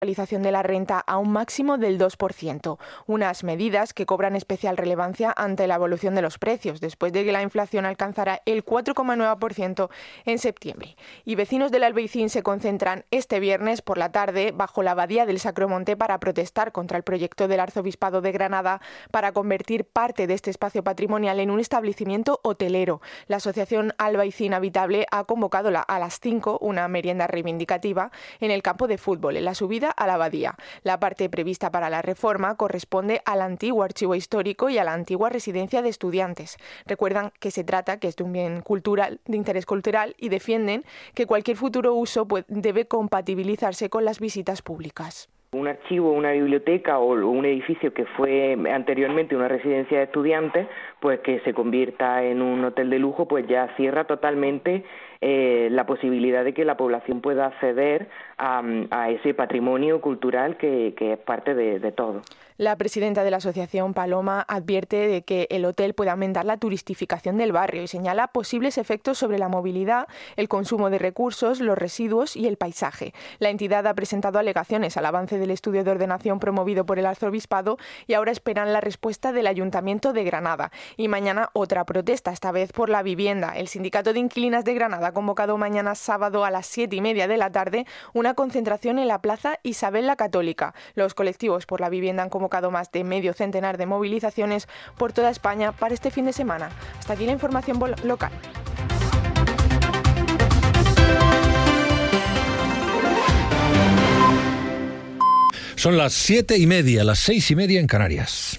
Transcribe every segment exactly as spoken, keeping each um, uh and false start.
actualización de la renta a un máximo del dos por ciento, unas medidas que cobran especial relevancia ante la evolución de los precios, después de que la inflación alcanzara el cuatro coma nueve por ciento en septiembre. Y vecinos del Albaicín se concentran este viernes por la tarde bajo la abadía del Sacromonte para protestar contra el proyecto del Arzobispado de Granada para convertir parte de este espacio patrimonial en un establecimiento hotelero. La Asociación Albaicín Habitable ha convocado a las cinco una merienda reivindicativa en el campo de fútbol, en la subida a la abadía. La parte prevista para la reforma corresponde al antiguo archivo histórico y a la antigua residencia de estudiantes. Recuerdan que se trata que es de un bien cultural, de interés cultural, y defienden que cualquier futuro uso pues, debe compatibilizarse con las visitas públicas. Un archivo, una biblioteca o un edificio que fue anteriormente una residencia de estudiantes, pues que se convierta en un hotel de lujo, pues ya cierra totalmente eh, la posibilidad de que la población pueda acceder a, a ese patrimonio cultural que, que es parte de, de todo. La presidenta de la asociación, Paloma, advierte de que el hotel puede aumentar la turistificación del barrio y señala posibles efectos sobre la movilidad, el consumo de recursos, los residuos y el paisaje. La entidad ha presentado alegaciones al avance del estudio de ordenación promovido por el Arzobispado y ahora esperan la respuesta del Ayuntamiento de Granada. Y mañana otra protesta, esta vez por la vivienda. El Sindicato de Inquilinas de Granada ha convocado mañana sábado a las siete y media de la tarde una concentración en la Plaza Isabel la Católica. Los colectivos por la vivienda han convocado más de medio centenar de movilizaciones por toda España para este fin de semana. Hasta aquí la información local. Son las siete y media, las seis y media en Canarias.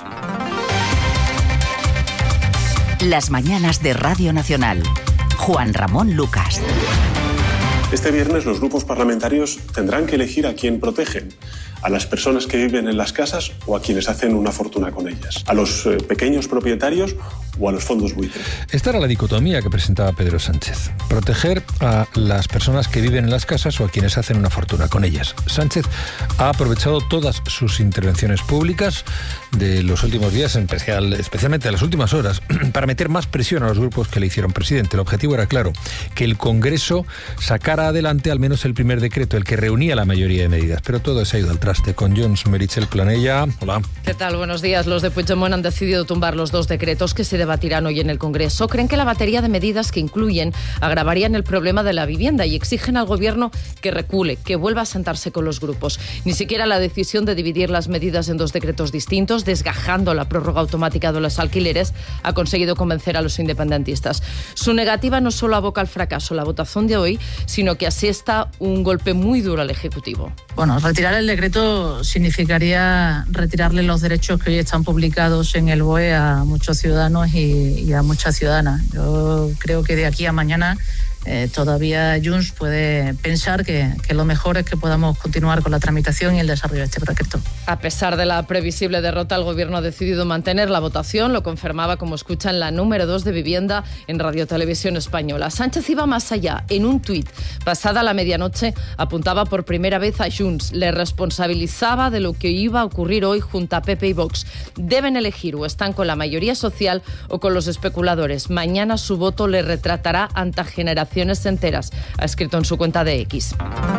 Las mañanas de Radio Nacional. Juan Ramón Lucas. Este viernes los grupos parlamentarios tendrán que elegir a quién protegen. A las personas que viven en las casas o a quienes hacen una fortuna con ellas. A los eh, pequeños propietarios o a los fondos buitre. Esta era la dicotomía que presentaba Pedro Sánchez. Proteger a las personas que viven en las casas o a quienes hacen una fortuna con ellas. Sánchez ha aprovechado todas sus intervenciones públicas de los últimos días, en especial, especialmente de las últimas horas, para meter más presión a los grupos que le hicieron presidente. El objetivo era claro, que el Congreso sacara adelante al menos el primer decreto, el que reunía la mayoría de medidas. Pero todo se ha ido al traste. Con Jones Meritxell Planella. Hola. ¿Qué tal? Buenos días. Los de Puigdemont han decidido tumbar los dos decretos que se debatirán hoy en el Congreso. Creen que la batería de medidas que incluyen agravarían el problema de la vivienda y exigen al Gobierno que recule, que vuelva a sentarse con los grupos. Ni siquiera la decisión de dividir las medidas en dos decretos distintos, desgajando la prórroga automática de los alquileres, ha conseguido convencer a los independentistas. Su negativa no solo aboca al fracaso la votación de hoy, sino que asesta un golpe muy duro al Ejecutivo. Bueno, retirar el decreto significaría retirarle los derechos que hoy están publicados en el B O E a muchos ciudadanos y, y a muchas ciudadanas. Yo creo que de aquí a mañana Eh, todavía Junts puede pensar que, que lo mejor es que podamos continuar con la tramitación y el desarrollo de este decreto. A pesar de la previsible derrota, el Gobierno ha decidido mantener la votación, lo confirmaba, como escuchan, la número dos de Vivienda en Radio Televisión Española. Sánchez iba más allá. En un tuit, pasada la medianoche, apuntaba por primera vez a Junts, le responsabilizaba de lo que iba a ocurrir hoy junto a P P y Vox. Deben elegir o están con la mayoría social o con los especuladores. Mañana su voto le retratará ante generaciones enteras, ha escrito en su cuenta de X.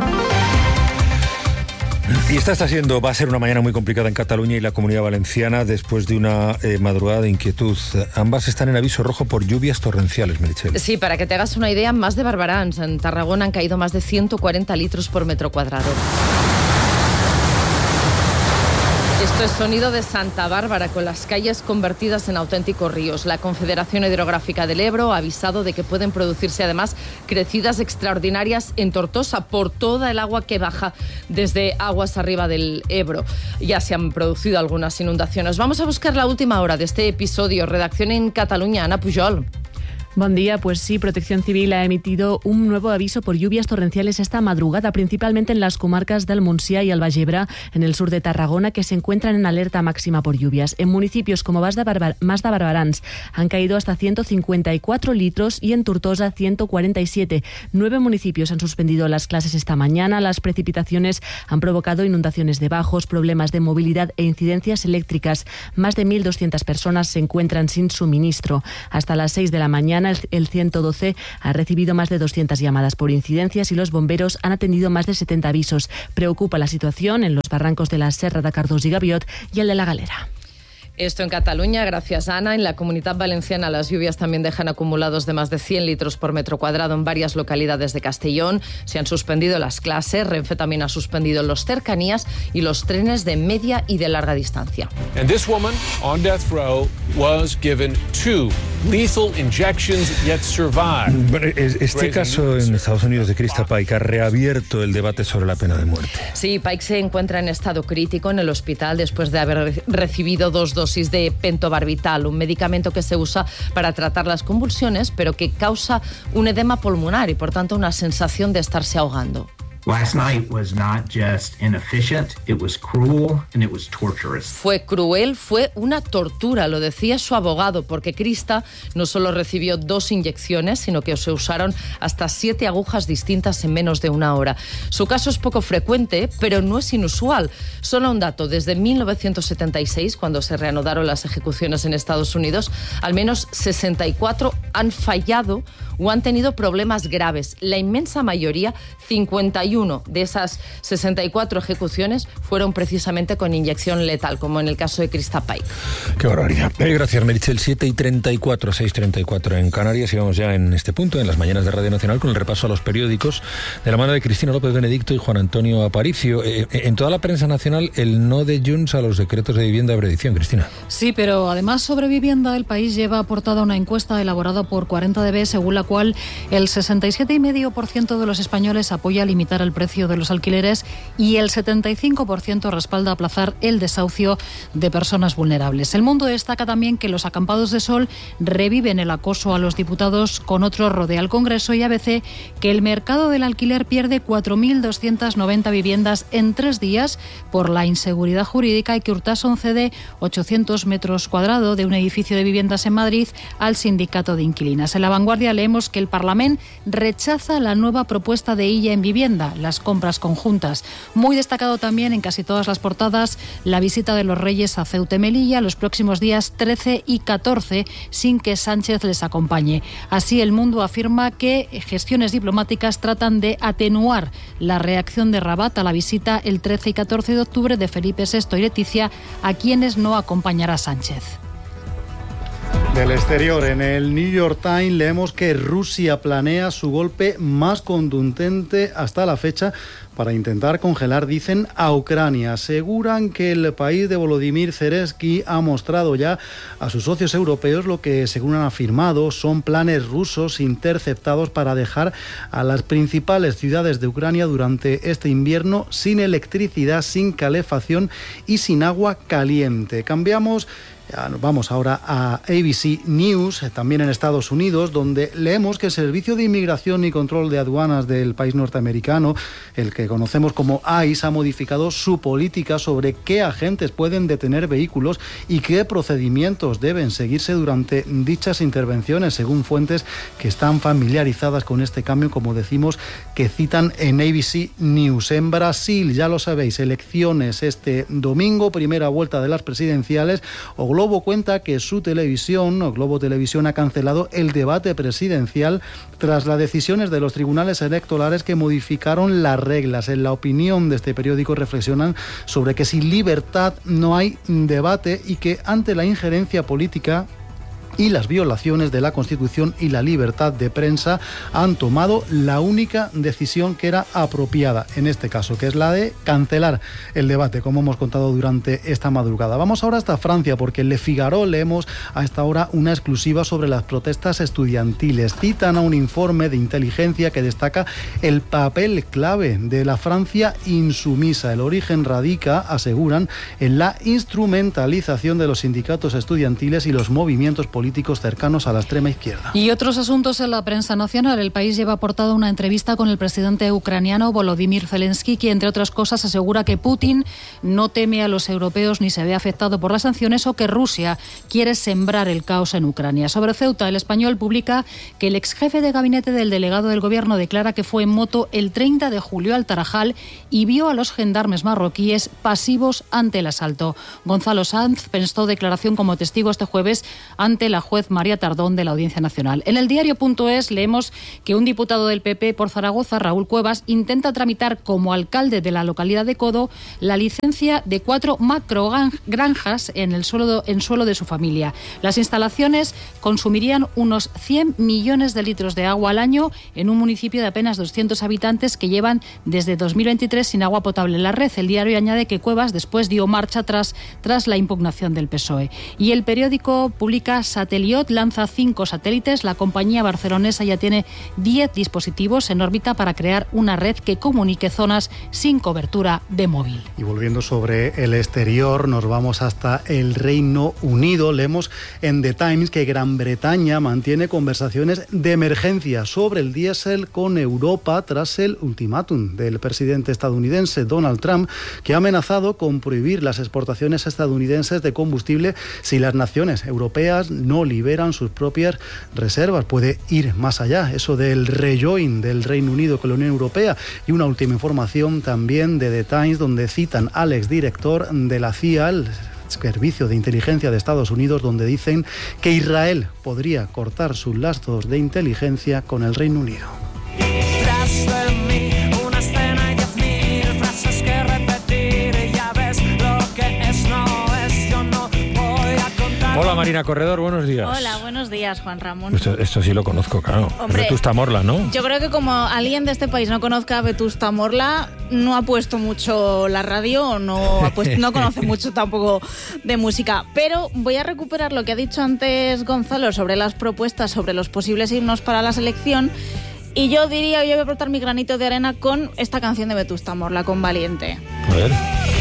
Y esta está siendo, va a ser una mañana muy complicada en Cataluña y la Comunidad Valenciana después de una eh, madrugada de inquietud. Ambas están en aviso rojo por lluvias torrenciales, Meritxell. Sí, para que te hagas una idea, más de Barbarans. En Tarragona han caído más de ciento cuarenta litros por metro cuadrado. Esto es sonido de Santa Bárbara, con las calles convertidas en auténticos ríos. La Confederación Hidrográfica del Ebro ha avisado de que pueden producirse además crecidas extraordinarias en Tortosa por toda el agua que baja desde aguas arriba del Ebro. Ya se han producido algunas inundaciones. Vamos a buscar la última hora de este episodio. Redacción en Cataluña, Ana Pujol. Buen día, pues sí, Protección Civil ha emitido un nuevo aviso por lluvias torrenciales esta madrugada, principalmente en las comarcas del Montsià y el Baix Ebre, en el sur de Tarragona, que se encuentran en alerta máxima por lluvias. En municipios como Mas de, Barbar- Mas de Barberans han caído hasta ciento cincuenta y cuatro litros y en Tortosa ciento cuarenta y siete. Nueve municipios han suspendido las clases esta mañana. Las precipitaciones han provocado inundaciones de bajos, problemas de movilidad e incidencias eléctricas. Más de mil doscientas personas se encuentran sin suministro. Hasta las seis de la mañana mañana el, el ciento doce ha recibido más de doscientas llamadas por incidencias y los bomberos han atendido más de setenta avisos. Preocupa la situación en los barrancos de la Serra de Cardós y Gaviot y el de la Galera. Esto en Cataluña, gracias Ana. En la Comunidad Valenciana las lluvias también dejan acumulados de más de cien litros por metro cuadrado en varias localidades de Castellón. Se han suspendido las clases, Renfe también ha suspendido los cercanías y los trenes de media y de larga distancia. And this woman on death row was given two lethal injections yet survived. Este caso en Estados Unidos de Krista Pike ha reabierto el debate sobre la pena de muerte. Sí, Pike se encuentra en estado crítico en el hospital después de haber recibido dos dosis de pentobarbital, un medicamento que se usa para tratar las convulsiones, pero que causa un edema pulmonar y, por tanto, una sensación de estarse ahogando. Last night was not just inefficient, it was cruel and it was torturous. Fue cruel, fue una tortura, lo decía su abogado, porque Krista no solo recibió dos inyecciones, sino que se usaron hasta siete agujas distintas en menos de una hora. Su caso es poco frecuente, pero no es inusual. Solo un dato, desde mil novecientos setenta y seis, cuando se reanudaron las ejecuciones en Estados Unidos, al menos sesenta y cuatro han fallado o han tenido problemas graves. La inmensa mayoría, cincuenta y uno de esas sesenta y cuatro ejecuciones, fueron precisamente con inyección letal, como en el caso de Krista Pike. Qué barbaridad. Eh, gracias, Meritxell. siete y treinta y cuatro, seis y treinta y cuatro en Canarias. Y vamos ya en este punto, en las mañanas de Radio Nacional, con el repaso a los periódicos de la mano de Cristina López Benedicto y Juan Antonio Aparicio. Eh, en toda la prensa nacional, el no de Junts a los decretos de vivienda de edición. Cristina. Sí, pero además sobre vivienda, el País lleva aportada una encuesta elaborada por cuarenta D B, según la cual el sesenta y siete coma cinco por ciento de los españoles apoya limitar el precio de los alquileres y el setenta y cinco por ciento respalda aplazar el desahucio de personas vulnerables. El Mundo destaca también que los acampados de sol reviven el acoso a los diputados, con otro rodea al Congreso, y A B C que el mercado del alquiler pierde cuatro mil doscientas noventa viviendas en tres días por la inseguridad jurídica y que Urtasun cede ochocientos metros cuadrados de un edificio de viviendas en Madrid al sindicato de inquilinas. En La Vanguardia leemos que el Parlamento rechaza la nueva propuesta de Illa en vivienda, las compras conjuntas. Muy destacado también en casi todas las portadas la visita de los Reyes a Ceuta y Melilla los próximos días trece y catorce, sin que Sánchez les acompañe. Así, El Mundo afirma que gestiones diplomáticas tratan de atenuar la reacción de Rabat a la visita el trece y catorce de octubre de Felipe sexto y Leticia, a quienes no acompañará Sánchez. Del exterior, en el New York Times leemos que Rusia planea su golpe más contundente hasta la fecha para intentar congelar, dicen, a Ucrania. Aseguran que el país de Volodymyr Zelensky ha mostrado ya a sus socios europeos lo que, según han afirmado, son planes rusos interceptados para dejar a las principales ciudades de Ucrania durante este invierno sin electricidad, sin calefacción y sin agua caliente. Cambiamos. Vamos ahora a A B C News, también en Estados Unidos, donde leemos que el Servicio de Inmigración y Control de Aduanas del país norteamericano, el que conocemos como ICE, ha modificado su política sobre qué agentes pueden detener vehículos y qué procedimientos deben seguirse durante dichas intervenciones, según fuentes que están familiarizadas con este cambio, como decimos, que citan en A B C News. En Brasil, ya lo sabéis, elecciones este domingo, primera vuelta de las presidenciales. O Globo cuenta que su televisión, o Globo Televisión, ha cancelado el debate presidencial tras las decisiones de los tribunales electorales que modificaron las reglas. En la opinión de este periódico reflexionan sobre que sin libertad no hay debate y que ante la injerencia política y las violaciones de la Constitución y la libertad de prensa han tomado la única decisión que era apropiada en este caso, que es la de cancelar el debate, como hemos contado durante esta madrugada. Vamos ahora hasta Francia, porque en Le Figaro leemos a esta hora una exclusiva sobre las protestas estudiantiles. Citan a un informe de inteligencia que destaca el papel clave de la Francia insumisa. El origen radica, aseguran, en la instrumentalización de los sindicatos estudiantiles y los movimientos políticos políticos cercanos a la extrema izquierda. Y otros asuntos en la prensa nacional. El País lleva aportado una entrevista con el presidente ucraniano Volodymyr Zelensky, que, entre otras cosas, asegura que Putin no teme a los europeos ni se ve afectado por las sanciones, o que Rusia quiere sembrar el caos en Ucrania. Sobre Ceuta, El Español publica que el ex jefe de gabinete del delegado del gobierno declara que fue en moto el treinta de julio al Tarajal y vio a los gendarmes marroquíes pasivos ante el asalto. Gonzalo Sanz prestó declaración como testigo este jueves ante la juez María Tardón de la Audiencia Nacional. En el diario.es leemos que un diputado del P P por Zaragoza, Raúl Cuevas, intenta tramitar como alcalde de la localidad de Codo la licencia de cuatro macrogranjas en el suelo, en suelo de su familia. Las instalaciones consumirían unos cien millones de litros de agua al año en un municipio de apenas doscientos habitantes que llevan desde dos mil veintitrés sin agua potable en la red. El diario añade que Cuevas después dio marcha atrás tras la impugnación del P S O E. Y el periódico publica Sateliot lanza cinco satélites. La compañía barcelonesa ya tiene diez dispositivos en órbita para crear una red que comunique zonas sin cobertura de móvil. Y volviendo sobre el exterior, nos vamos hasta el Reino Unido. Leemos en The Times que Gran Bretaña mantiene conversaciones de emergencia sobre el diésel con Europa tras el ultimátum del presidente estadounidense Donald Trump, que ha amenazado con prohibir las exportaciones estadounidenses de combustible si las naciones europeas no liberan sus propias reservas. Puede ir más allá, eso del rejoin del Reino Unido con la Unión Europea. Y una última información también de The Times, donde citan al exdirector de la C I A, el Servicio de Inteligencia de Estados Unidos, donde dicen que Israel podría cortar sus lazos de inteligencia con el Reino Unido. Hola Marina Corredor, buenos días. Hola, buenos días, Juan Ramón. Esto, esto sí lo conozco, claro. Hombre, es Vetusta Morla, ¿no? Yo creo que como alguien de este país no conozca a Vetusta Morla, no ha puesto mucho la radio, no, ha puesto, no conoce mucho tampoco de música. Pero voy a recuperar lo que ha dicho antes Gonzalo sobre las propuestas, sobre los posibles himnos para la selección. Y yo diría, yo voy a aportar mi granito de arena con esta canción de Vetusta Morla, con Valiente. A ver.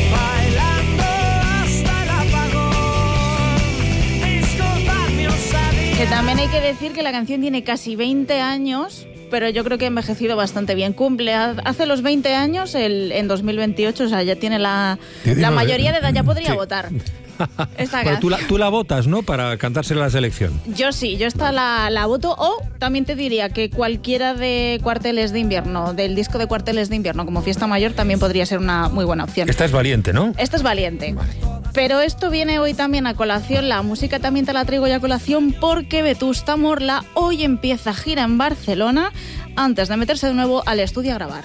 Que también hay que decir que la canción tiene casi veinte años, pero yo creo que ha envejecido bastante bien. Cumple hace los veinte años el, en dos mil veintiocho, o sea, ya tiene la, la mayoría de edad, ya podría sí. votar. Esta bueno, tú, la, tú la votas, ¿no? Para cantársela a la selección. Yo sí, yo esta la, la voto. O también te diría que cualquiera de Cuarteles de Invierno, del disco de Cuarteles de Invierno, como Fiesta Mayor, también podría ser una muy buena opción. Esta es Valiente, ¿no? Esta es Valiente. Vale. Pero esto viene hoy también a colación, la música también te la traigo ya a colación, porque Vetusta Morla hoy empieza gira en Barcelona antes de meterse de nuevo al estudio a grabar.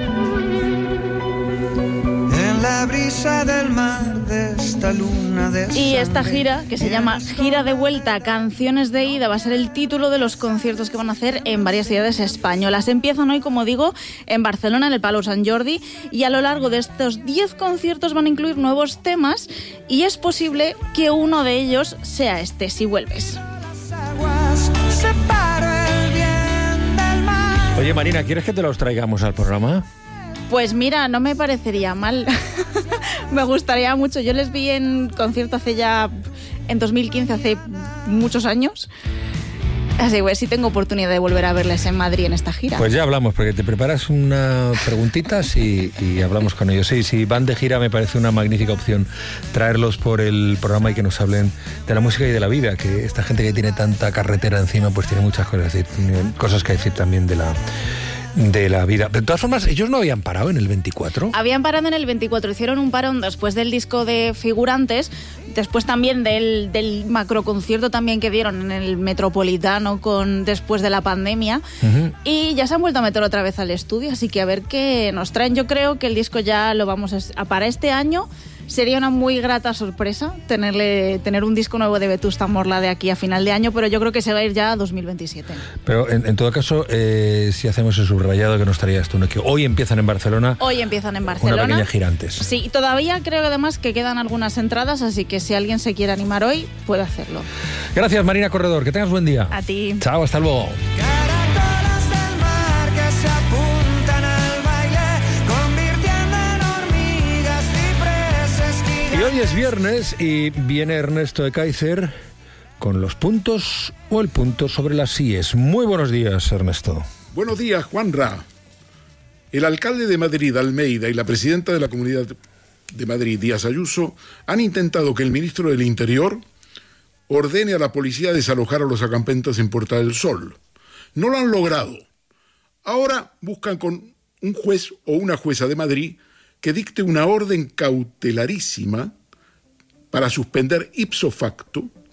La brisa del mar de esta luna de y esta gira, que se llama Gira de Vuelta, Canciones de Ida, va a ser el título de los conciertos que van a hacer en varias ciudades españolas. Empiezan hoy, como digo, en Barcelona, en el Palau Sant Jordi, y a lo largo de estos diez conciertos van a incluir nuevos temas, y es posible que uno de ellos sea este, Si Vuelves. Oye, Marina, ¿quieres que te los traigamos al programa? Pues mira, no me parecería mal. Me gustaría mucho. Yo les vi en concierto hace ya, en dos mil quince, hace muchos años. Así que sí tengo oportunidad de volver a verles en Madrid en esta gira. Pues ya hablamos, porque te preparas unas preguntitas y, y hablamos con ellos. Sí, si van de gira me parece una magnífica opción traerlos por el programa y que nos hablen de la música y de la vida, que esta gente que tiene tanta carretera encima pues tiene muchas cosas, decir, cosas que decir también de la... de la vida. De todas formas, ellos no habían parado en el veinticuatro. Habían parado en el veinticuatro, hicieron un parón después del disco de Figurantes, después también del, del macroconcierto también que dieron en el Metropolitano con después de la pandemia, uh-huh. y ya se han vuelto a meter otra vez al estudio, así que a ver qué nos traen. Yo creo que el disco ya lo vamos a... para este año sería una muy grata sorpresa tenerle, tener un disco nuevo de Vetusta Morla de aquí a final de año, pero yo creo que se va a ir ya a dos mil veintisiete. Pero en, en todo caso, eh, si hacemos el subrayado que nos traías tú, ¿no? Que hoy empiezan en Barcelona. Hoy empiezan en Barcelona. Una pequeña gira antes. Sí, todavía creo además que quedan algunas entradas, así que si alguien se quiere animar hoy, puede hacerlo. Gracias, Marina Corredor, que tengas buen día. A ti. Chao, hasta luego. Y hoy es viernes y viene Ernesto de Kaiser con los puntos o el punto sobre las síes. Muy buenos días, Ernesto. Buenos días, Juanra. El alcalde de Madrid, Almeida, y la presidenta de la Comunidad de Madrid, Díaz Ayuso, han intentado que el ministro del Interior ordene a la policía desalojar a los acampantes en Puerta del Sol. No lo han logrado. Ahora buscan con un juez o una jueza de Madrid que dicte una orden cautelarísima para suspender ipso facto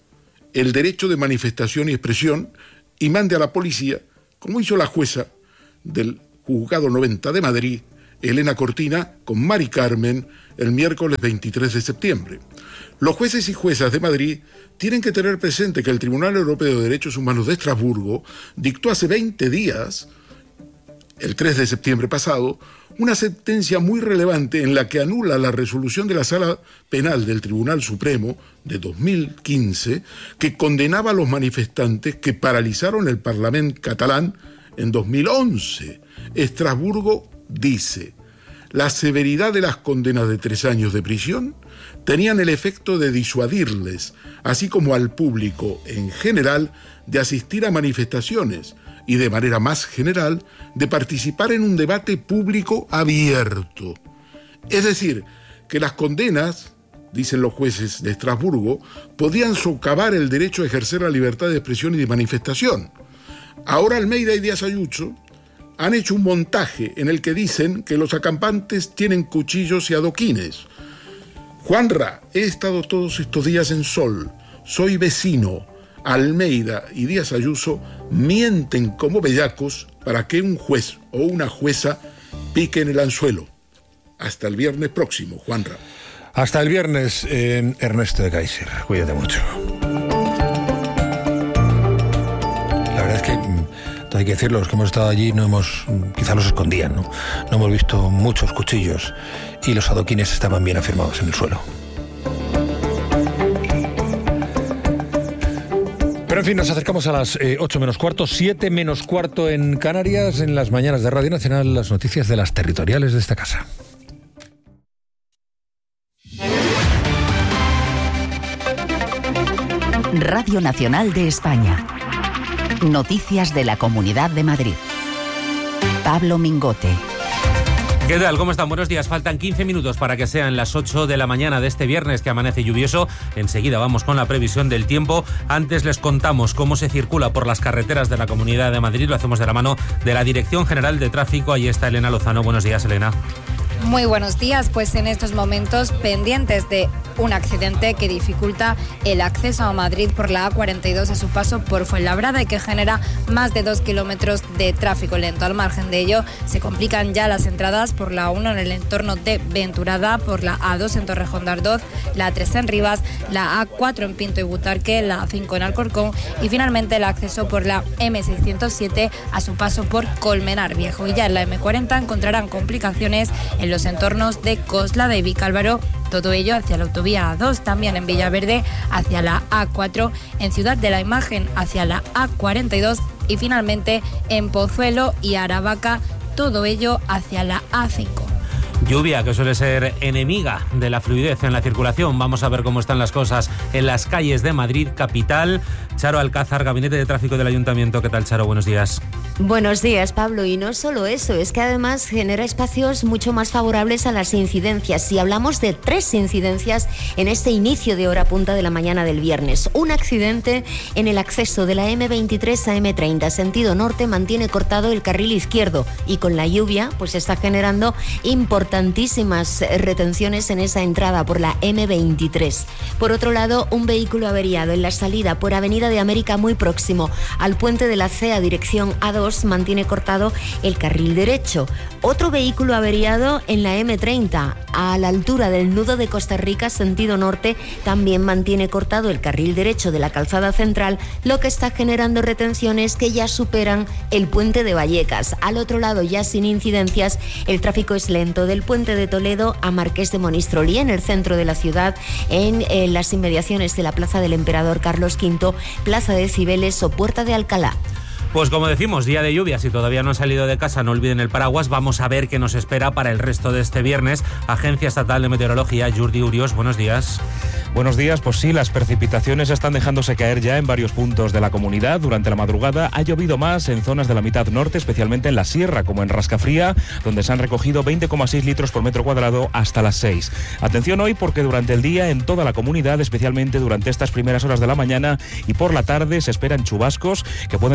el derecho de manifestación y expresión y mande a la policía, como hizo la jueza del Juzgado noventa de Madrid, Elena Cortina, con Mari Carmen, el miércoles veintitrés de septiembre. Los jueces y juezas de Madrid tienen que tener presente que el Tribunal Europeo de Derechos Humanos de Estrasburgo dictó hace veinte días, el tres de septiembre pasado, una sentencia muy relevante en la que anula la resolución de la Sala Penal del Tribunal Supremo de dos mil quince que condenaba a los manifestantes que paralizaron el Parlamento catalán en dos mil once. Estrasburgo dice: la severidad de las condenas de tres años de prisión tenían el efecto de disuadirles, así como al público en general, de asistir a manifestaciones y, de manera más general, de participar en un debate público abierto. Es decir, que las condenas, dicen los jueces de Estrasburgo, podían socavar el derecho a ejercer la libertad de expresión y de manifestación. Ahora Almeida y Díaz Ayuso han hecho un montaje en el que dicen que los acampantes tienen cuchillos y adoquines. Juanra, he estado todos estos días en Sol, soy vecino. Almeida y Díaz Ayuso mienten como bellacos para que un juez o una jueza pique en el anzuelo. Hasta el viernes próximo, Juanra. Hasta el viernes, eh, Ernesto de Kaiser. Cuídate mucho. La verdad es que hay que decirlo, los que hemos estado allí no hemos, quizá los escondían, ¿no? No hemos visto muchos cuchillos y los adoquines estaban bien afirmados en el suelo. Pero en fin, nos acercamos a las eh, ocho menos cuarto, siete menos cuarto en Canarias, en las mañanas de Radio Nacional, las noticias de las territoriales de esta casa. Radio Nacional de España. Noticias de la Comunidad de Madrid. Pablo Mingote. ¿Qué tal? ¿Cómo están? Buenos días. Faltan quince minutos para que sean las ocho de la mañana de este viernes que amanece lluvioso. Enseguida vamos con la previsión del tiempo. Antes les contamos cómo se circula por las carreteras de la Comunidad de Madrid. Lo hacemos de la mano de la Dirección General de Tráfico. Ahí está Elena Lozano. Buenos días, Elena. Muy buenos días, pues en estos momentos pendientes de un accidente que dificulta el acceso a Madrid por la A cuarenta y dos a su paso por Fuenlabrada y que genera más de dos kilómetros de tráfico lento. Al margen de ello, se complican ya las entradas por la uno en el entorno de Venturada, por la A dos en Torrejón de Ardoz, la A tres en Rivas, la A cuatro en Pinto y Butarque, la A cinco en Alcorcón y finalmente el acceso por la eme seiscientos siete a su paso por Colmenar Viejo. Y ya en la eme cuarenta encontrarán complicaciones en los entornos de Coslada y Vicálvaro, todo ello hacia la autovía A dos, también en Villaverde hacia la A cuatro, en Ciudad de la Imagen hacia la A cuarenta y dos y finalmente en Pozuelo y Aravaca, todo ello hacia la A cinco. Lluvia que suele ser enemiga de la fluidez en la circulación. Vamos a ver cómo están las cosas en las calles de Madrid capital. Charo Alcázar, Gabinete de Tráfico del Ayuntamiento. ¿Qué tal, Charo? Buenos días. Buenos días, Pablo. Y no solo eso, es que además genera espacios mucho más favorables a las incidencias. Si hablamos de tres incidencias en este inicio de hora punta de la mañana del viernes. Un accidente en el acceso de la eme veintitrés a eme treinta, sentido norte, mantiene cortado el carril izquierdo y con la lluvia pues está generando importantísimas retenciones en esa entrada por la eme veintitrés. Por otro lado, un vehículo averiado en la salida por Avenida de América muy próximo al puente de la C E A dirección A dos mantiene cortado el carril derecho. Otro vehículo averiado en la eme treinta a la altura del nudo de Costa Rica sentido norte también mantiene cortado el carril derecho de la calzada central, lo que está generando retenciones que ya superan el puente de Vallecas. Al otro lado, ya sin incidencias, el tráfico es lento del puente de Toledo a Marqués de Monistrolí en el centro de la ciudad, en, en las inmediaciones de la Plaza del Emperador Carlos quinto, Plaza de Cibeles o Puerta de Alcalá. Pues como decimos, día de lluvia. Si todavía no han salido de casa, no olviden el paraguas. Vamos a ver qué nos espera para el resto de este viernes. Agencia Estatal de Meteorología, Jordi Urios, buenos días. Buenos días, pues sí, las precipitaciones están dejándose caer ya en varios puntos de la comunidad. Durante la madrugada ha llovido más en zonas de la mitad norte, especialmente en la sierra, como en Rascafría, donde se han recogido veinte coma seis litros por metro cuadrado hasta las seis. Atención hoy porque durante el día en toda la comunidad, especialmente durante estas primeras horas de la mañana y por la tarde, se esperan chubascos que pueden ser localmente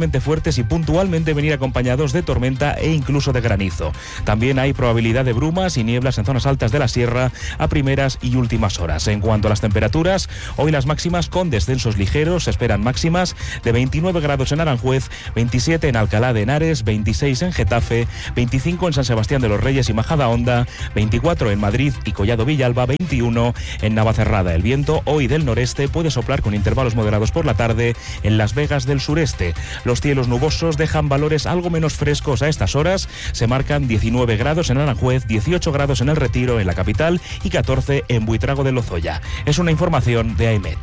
localmente fuertes y puntualmente venir acompañados de tormenta e incluso de granizo. También hay probabilidad de brumas y nieblas en zonas altas de la sierra a primeras y últimas horas. En cuanto a las temperaturas, hoy las máximas con descensos ligeros. Se esperan máximas de veintinueve grados en Aranjuez, veintisiete en Alcalá de Henares, veintiséis en Getafe, veinticinco en San Sebastián de los Reyes y Majadahonda, veinticuatro en Madrid y Collado Villalba, veintiuno en Navacerrada. El viento hoy del noreste puede soplar con intervalos moderados por la tarde en Las Vegas del sureste. Los cielos nubosos dejan valores algo menos frescos a estas horas. Se marcan diecinueve grados en Aranjuez, dieciocho grados en El Retiro, en la capital, y catorce en Buitrago de Lozoya. Es una información de AEMET.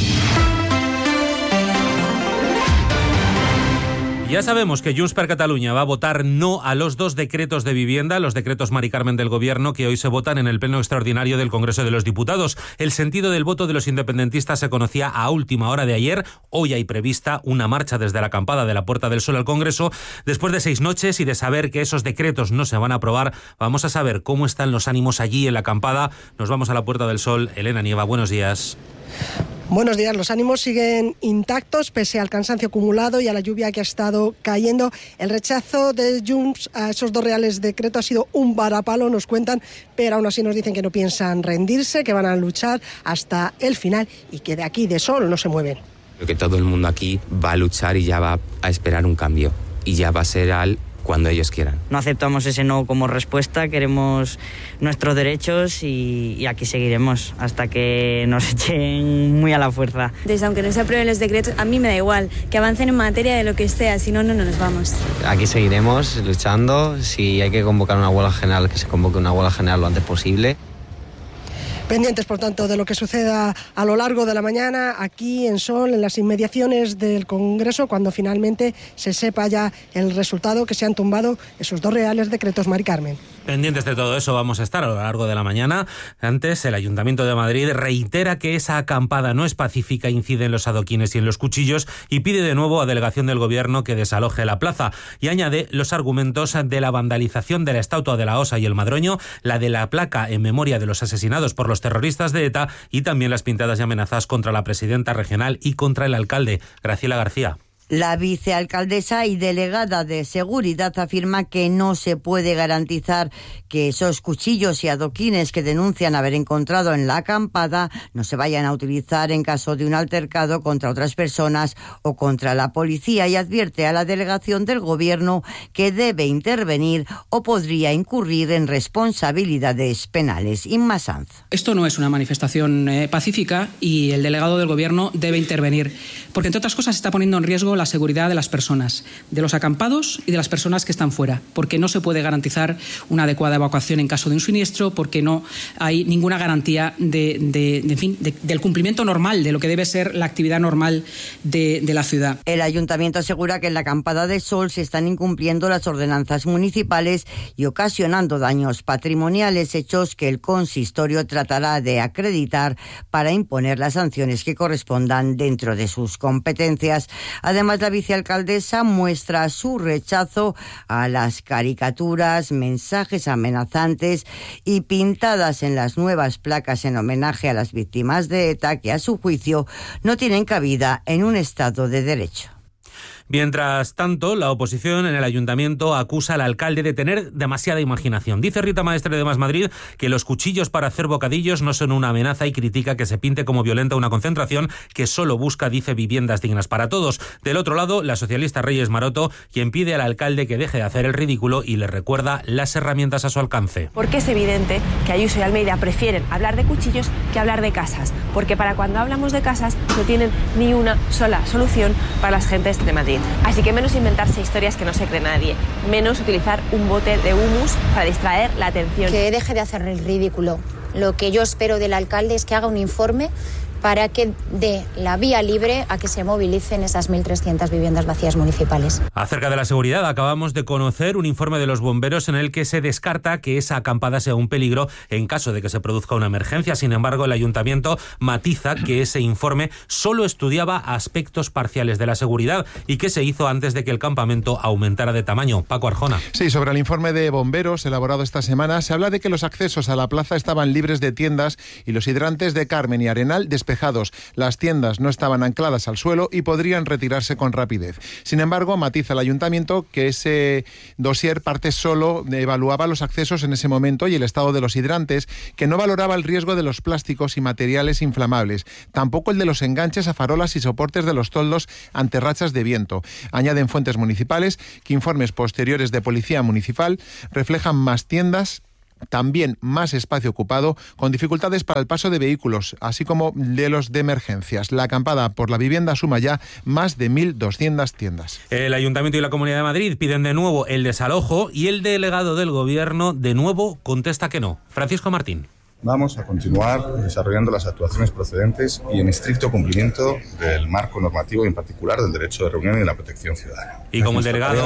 Ya sabemos que Junts per Catalunya va a votar no a los dos decretos de vivienda, los decretos Mari Carmen del Gobierno, que hoy se votan en el Pleno Extraordinario del Congreso de los Diputados. El sentido del voto de los independentistas se conocía a última hora de ayer. Hoy hay prevista una marcha desde la acampada de la Puerta del Sol al Congreso. Después de seis noches y de saber que esos decretos no se van a aprobar, vamos a saber cómo están los ánimos allí en la acampada. Nos vamos a la Puerta del Sol. Elena Nieva, buenos días. Buenos días. Los ánimos siguen intactos pese al cansancio acumulado y a la lluvia que ha estado cayendo. El rechazo de Junts a esos dos reales decretos ha sido un varapalo, nos cuentan, pero aún así nos dicen que no piensan rendirse, que van a luchar hasta el final y que de aquí, de Sol, no se mueven. Creo que todo el mundo aquí va a luchar y ya va a esperar un cambio y ya va a ser al cuando ellos quieran. No aceptamos ese no como respuesta, queremos nuestros derechos y, y aquí seguiremos hasta que nos echen muy a la fuerza. Entonces, aunque no se aprueben los decretos, a mí me da igual, que avancen en materia de lo que sea, si no, no nos vamos. Aquí seguiremos luchando, si hay que convocar una huelga general, que se convoque una huelga general lo antes posible. Pendientes, por tanto, de lo que suceda a lo largo de la mañana aquí en Sol, en las inmediaciones del Congreso, cuando finalmente se sepa ya el resultado, que se han tumbado esos dos reales decretos Mari Carmen. Pendientes de todo eso vamos a estar a lo largo de la mañana. Antes, el Ayuntamiento de Madrid reitera que esa acampada no es pacífica, incide en los adoquines y en los cuchillos y pide de nuevo a delegación del Gobierno que desaloje la plaza. Y añade los argumentos de la vandalización de la estatua de la Osa y el Madroño, la de la placa en memoria de los asesinados por los terroristas de ETA y también las pintadas y amenazas contra la presidenta regional y contra el alcalde. Graciela García. La vicealcaldesa y delegada de Seguridad afirma que no se puede garantizar que esos cuchillos y adoquines que denuncian haber encontrado en la acampada no se vayan a utilizar en caso de un altercado contra otras personas o contra la policía, y advierte a la delegación del Gobierno que debe intervenir o podría incurrir en responsabilidades penales. Inma Sanz. Esto no es una manifestación eh, pacífica y el delegado del Gobierno debe intervenir, porque entre otras cosas se está poniendo en riesgo la seguridad de las personas, de los acampados y de las personas que están fuera, porque no se puede garantizar una adecuada evacuación en caso de un siniestro, porque no hay ninguna garantía de, de, de, en fin, de, del cumplimiento normal, de lo que debe ser la actividad normal de, de la ciudad. El Ayuntamiento asegura que en la acampada de Sol se están incumpliendo las ordenanzas municipales y ocasionando daños patrimoniales, hechos que el consistorio tratará de acreditar para imponer las sanciones que correspondan dentro de sus competencias. Además, la vicealcaldesa muestra su rechazo a las caricaturas, mensajes amenazantes y pintadas en las nuevas placas en homenaje a las víctimas de ETA, que a su juicio no tienen cabida en un Estado de Derecho. Mientras tanto, la oposición en el Ayuntamiento acusa al alcalde de tener demasiada imaginación. Dice Rita Maestre de Más Madrid que los cuchillos para hacer bocadillos no son una amenaza y critica que se pinte como violenta una concentración que solo busca, dice, viviendas dignas para todos. Del otro lado, la socialista Reyes Maroto, quien pide al alcalde que deje de hacer el ridículo y le recuerda las herramientas a su alcance. Porque es evidente que Ayuso y Almeida prefieren hablar de cuchillos que hablar de casas, porque para cuando hablamos de casas no tienen ni una sola solución para las gentes de Madrid. Así que menos inventarse historias que no se cree nadie, menos utilizar un bote de humus para distraer la atención. Que deje de hacer el ridículo. Lo que yo espero del alcalde es que haga un informe para que dé la vía libre a que se movilicen esas mil trescientas viviendas vacías municipales. Acerca de la seguridad, acabamos de conocer un informe de los bomberos en el que se descarta que esa acampada sea un peligro en caso de que se produzca una emergencia. Sin embargo, el ayuntamiento matiza que ese informe solo estudiaba aspectos parciales de la seguridad y que se hizo antes de que el campamento aumentara de tamaño. Paco Arjona. Sí, sobre el informe de bomberos elaborado esta semana, se habla de que los accesos a la plaza estaban libres de tiendas y los hidrantes de Carmen y Arenal despejados despejados. Las tiendas no estaban ancladas al suelo y podrían retirarse con rapidez. Sin embargo, matiza el ayuntamiento que ese dossier parte solo evaluaba los accesos en ese momento y el estado de los hidrantes, que no valoraba el riesgo de los plásticos y materiales inflamables, tampoco el de los enganches a farolas y soportes de los toldos ante rachas de viento. Añaden fuentes municipales que informes posteriores de Policía Municipal reflejan más tiendas, también más espacio ocupado, con dificultades para el paso de vehículos, así como de los de emergencias. La acampada por la vivienda suma ya más de mil doscientas tiendas. El Ayuntamiento y la Comunidad de Madrid piden de nuevo el desalojo y el delegado del Gobierno de nuevo contesta que no. Francisco Martín. Vamos a continuar desarrollando las actuaciones procedentes y en estricto cumplimiento del marco normativo y en particular del derecho de reunión y de la protección ciudadana. Y como el delegado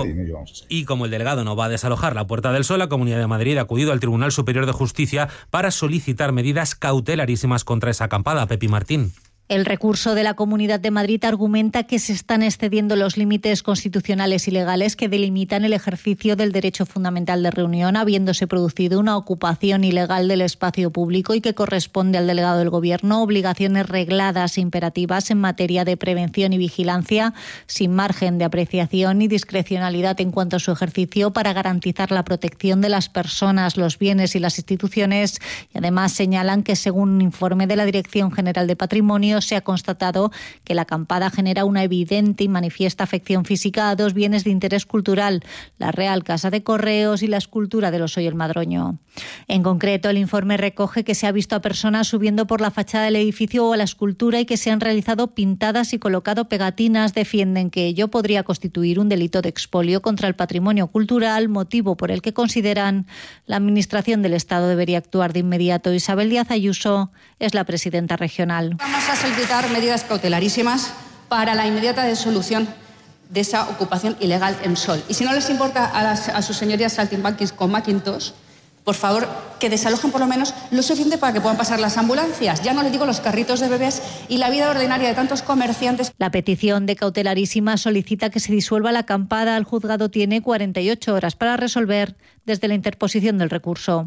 y como el delegado no va a desalojar la Puerta del Sol, la Comunidad de Madrid ha acudido al Tribunal Superior de Justicia para solicitar medidas cautelarísimas contra esa acampada. Pepi Martín. El recurso de la Comunidad de Madrid argumenta que se están excediendo los límites constitucionales y legales que delimitan el ejercicio del derecho fundamental de reunión, habiéndose producido una ocupación ilegal del espacio público y que corresponde al delegado del Gobierno obligaciones regladas e imperativas en materia de prevención y vigilancia, sin margen de apreciación y discrecionalidad en cuanto a su ejercicio para garantizar la protección de las personas, los bienes y las instituciones. Y además señalan que, según un informe de la Dirección General de Patrimonio, se ha constatado que la acampada genera una evidente y manifiesta afección física a dos bienes de interés cultural, la Real Casa de Correos y la escultura del Oso y el Madroño. En concreto, el informe recoge que se ha visto a personas subiendo por la fachada del edificio o a la escultura y que se han realizado pintadas y colocado pegatinas. Defienden que ello podría constituir un delito de expolio contra el patrimonio cultural, motivo por el que consideran la Administración del Estado debería actuar de inmediato. Isabel Díaz Ayuso es la presidenta regional. Vamos a solicitar medidas cautelarísimas para la inmediata disolución de esa ocupación ilegal en Sol. Y si no les importa a, las, a sus señorías saltimbanquis con Macintosh, por favor, que desalojen por lo menos lo suficiente para que puedan pasar las ambulancias. Ya no les digo los carritos de bebés y la vida ordinaria de tantos comerciantes. La petición de cautelarísima solicita que se disuelva la acampada. El juzgado tiene cuarenta y ocho horas para resolver desde la interposición del recurso.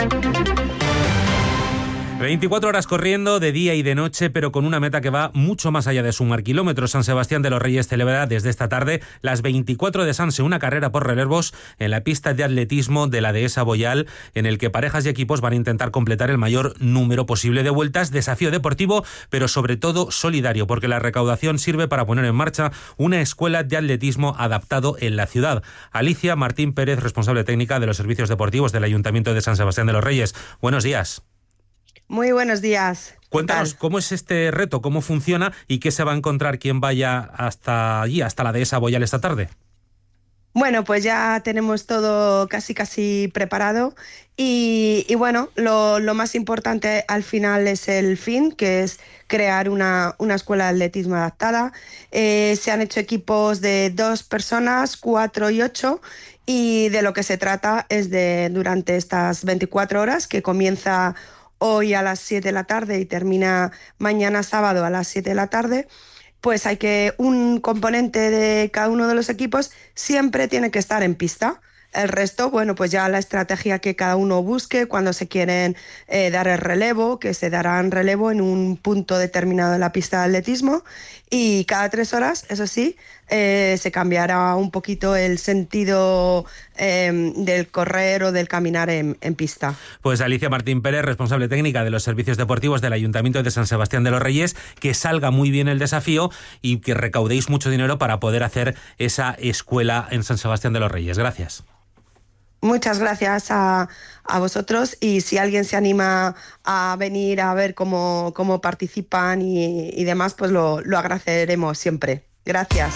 veinticuatro horas corriendo de día y de noche, pero con una meta que va mucho más allá de sumar kilómetros. San Sebastián de los Reyes celebra desde esta tarde las veinticuatro de Sanse, una carrera por relevos en la pista de atletismo de la dehesa Boyal, en el que parejas y equipos van a intentar completar el mayor número posible de vueltas. Desafío deportivo, pero sobre todo solidario, porque la recaudación sirve para poner en marcha una escuela de atletismo adaptado en la ciudad. Alicia Martín Pérez, responsable técnica de los servicios deportivos del Ayuntamiento de San Sebastián de los Reyes. Buenos días. Muy buenos días. Cuéntanos cómo es este reto, cómo funciona y qué se va a encontrar quien vaya hasta allí, hasta la dehesa Boyal esta tarde. Bueno, pues ya tenemos todo casi casi preparado y, y bueno, lo, lo más importante al final es el fin, que es crear una, una escuela de atletismo adaptada. Eh, se han hecho equipos de dos personas, cuatro y ocho, y de lo que se trata es de, durante estas veinticuatro horas, que comienza hoy a las siete de la tarde y termina mañana sábado a las siete de la tarde, pues hay que un componente de cada uno de los equipos siempre tiene que estar en pista. El resto, bueno, pues ya la estrategia que cada uno busque cuando se quieren eh, dar el relevo, que se darán relevo en un punto determinado de la pista de atletismo, y cada tres horas, eso sí, eh, se cambiará un poquito el sentido eh, del correr o del caminar en, en pista. Pues Alicia Martín Pérez, responsable técnica de los servicios deportivos del Ayuntamiento de San Sebastián de los Reyes, que salga muy bien el desafío y que recaudéis mucho dinero para poder hacer esa escuela en San Sebastián de los Reyes. Gracias. Muchas gracias a, a vosotros, y si alguien se anima a venir a ver cómo, cómo participan y, y demás, pues lo, lo agradeceremos siempre. Gracias.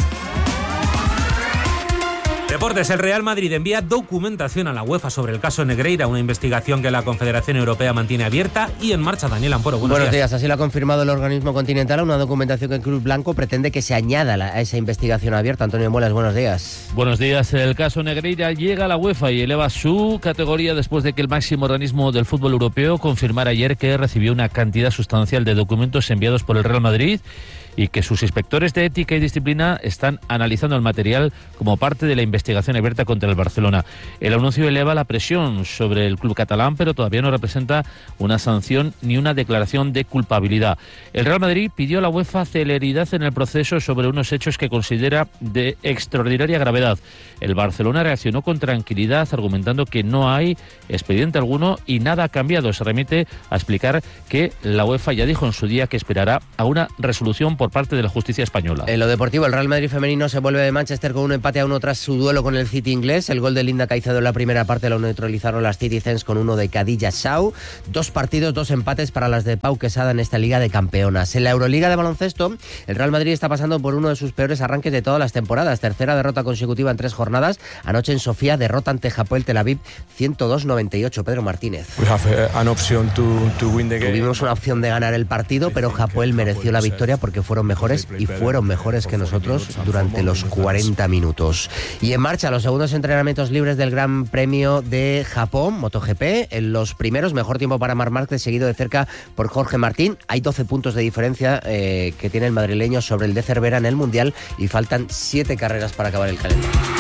Deportes. El Real Madrid envía documentación a la UEFA sobre el caso Negreira, una investigación que la Confederación Europea mantiene abierta y en marcha. Daniel Amporo, buenos, buenos días. días. Así lo ha confirmado el organismo continental, una documentación que el Club Blanco pretende que se añada a esa investigación abierta. Antonio Muelas, buenos días. Buenos días. El caso Negreira llega a la UEFA y eleva su categoría después de que el máximo organismo del fútbol europeo confirmara ayer que recibió una cantidad sustancial de documentos enviados por el Real Madrid y que sus inspectores de ética y disciplina están analizando el material como parte de la investigación investigación abierta contra el Barcelona. El anuncio eleva la presión sobre el club catalán, pero todavía no representa una sanción ni una declaración de culpabilidad. El Real Madrid pidió a la UEFA celeridad en el proceso sobre unos hechos que considera de extraordinaria gravedad. El Barcelona reaccionó con tranquilidad, argumentando que no hay expediente alguno y nada ha cambiado. Se remite a explicar que la UEFA ya dijo en su día que esperará a una resolución por parte de la justicia española. En lo deportivo, el Real Madrid femenino se vuelve de Manchester con un empate a uno tras su duelo con el City inglés. El gol de Linda Caicedo en la primera parte lo neutralizaron las Citizens con uno de Khadija Shaw. Dos partidos, dos empates para las de Pau Quesada en esta Liga de Campeonas. En la Euroliga de baloncesto, el Real Madrid está pasando por uno de sus peores arranques de todas las temporadas. Tercera derrota consecutiva en tres jornadas. Anoche en Sofía, derrota ante Hapoel Tel Aviv ciento dos noventa y ocho. Pedro Martínez. Tuvimos una opción de ganar el partido, pero Hapoel mereció la victoria porque fueron mejores y fueron mejores que nosotros durante los cuarenta minutos. Y en marcha los segundos entrenamientos libres del Gran Premio de Japón, MotoGP. En los primeros, mejor tiempo para Marc Márquez, seguido de cerca por Jorge Martín. Hay doce puntos de diferencia eh, que tiene el madrileño sobre el de Cervera en el Mundial y faltan siete carreras para acabar el calendario.